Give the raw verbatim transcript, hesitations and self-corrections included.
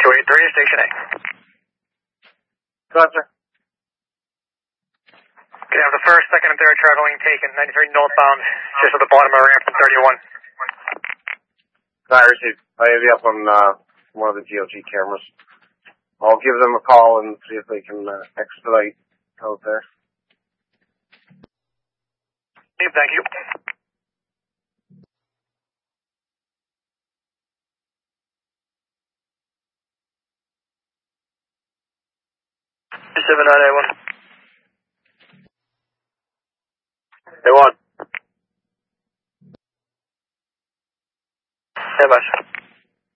two eighty-three, Station A. Roger. Okay, have the first, second, and third traveling taken, ninety-three northbound, just at the bottom of the ramp from thirty-one. I received. I have you up on uh, one of the G O G cameras. I'll give them a call and see if they can uh, expedite out there. Thank you. seven nine eight one. Hey, one. Hey, bye.